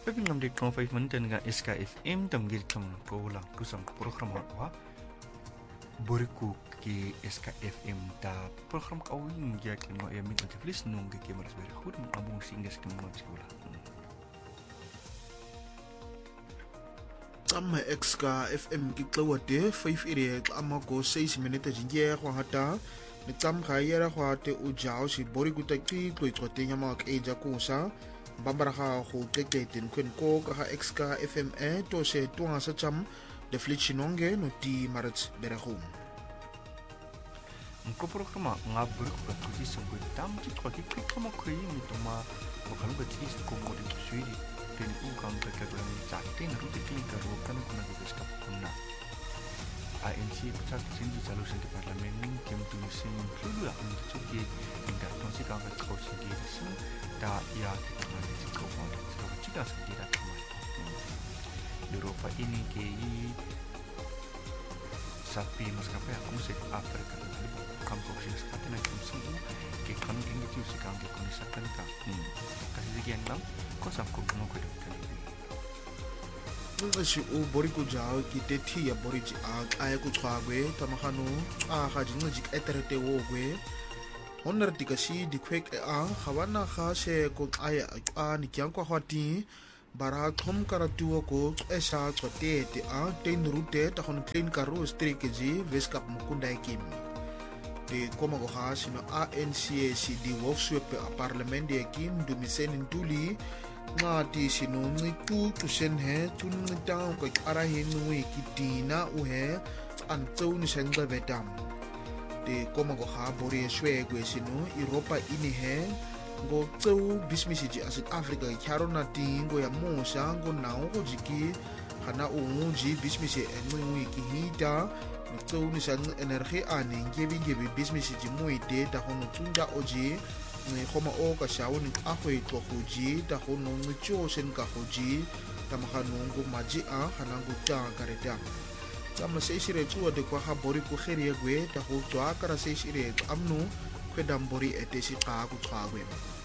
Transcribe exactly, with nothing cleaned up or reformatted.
Pepin ngam dik kong five minuten nga S K F M tamgir kam ko lang kusang program wa boriku ki S K F M ta program kawin ya ki mo yamin at please nung ki maras beri khud abung singas ki mo sikula Tama X K F M ki tlawate five iri ama ko six minutes jinge kwa hata ni tam khayera kwa te ujao si boriku ta ki ko itote nyama ka eja kusa bambara ha ho keke tin kwen ko ka X K F M e to se tuanga sa cham de flichinonge no ti marat berahum ko programa nga boriku ka tuji sungwe tam ti to ki ki kama kri mi to ma ko kan ba ti ko ko de suidi ten u kam ka ka ni cha ten ru ti ki ka ro kan ko na de ska kunna A N C pucat sindi selalu sindi parlemen kem tu sin klulu la untuk cuci hingga nasi kang ka kau sindi sin da ya kita mari cikau pada cikau cikau sindi da kamai Eropa ini ke sapi maskapai aku musik Afrika kam kau sih sekarang nak kem semua ke kan tinggi tu sekarang ke kau nisahkan ka kasih sekian bang kau sampai kau mau kau kali Nasi u boriku jao ki te ti ya boriji a ay ku twagwe tamakano a ha jinga jik eterete wo gwe honner tikasi di kwek a khawana kha se ko ay a ni kyang ko hati bara thom karatu ko esa chote te a ten rute ta hon clean karo street ji veskap mukunda kim de koma ko ha sino A N C C di workshop a parliament de kim du misen tuli nga ti sinungi tu tu sen he tun ni tang ko ara he nui kitina u he an tau ni sen da betam de koma go ha bori shwe go sinu Europa ini he go tau bismisi ji asit Africa kyaro na ti go ya mo sa go na go jiki hana u ji bismisi en nui ki hita ni tau ni san energy ani ngebi ngebi bismisi ji mo ide da hono tunda oji ni khoma o ka shawo ni akhoi to khuji ta hono ni cho sen ka khuji ta makhanungu maji a hanangu ta kareta tamla se shire tu de kwa ha bori ku kheri gwe ta ho to akara se shire amnu kwedam bori etesi ka ku thwa gwe